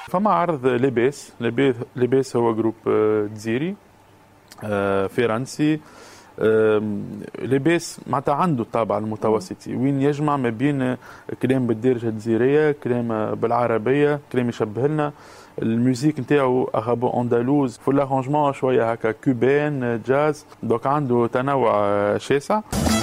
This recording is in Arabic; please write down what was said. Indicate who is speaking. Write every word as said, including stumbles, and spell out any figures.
Speaker 1: فما عرض لباس لباس هو جروب جزيري فرنسي. لباس معناتها عنده الطابع المتوسطي وين يجمع ما بين كلام بالدارجه الجزيريه، كلام بالعربيه، كلام يشبه لنا. الموسيقى نتاعو اغابو اندلوز في الارانجمون شويه هكا كوبان جاز، دوك عنده تنوع شاسع.